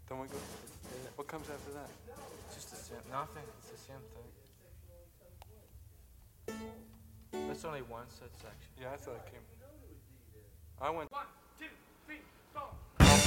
Then we go. What comes after that? Just the same. Nothing. It's the same thing. That's only one set section. Yeah, I thought it came. I went.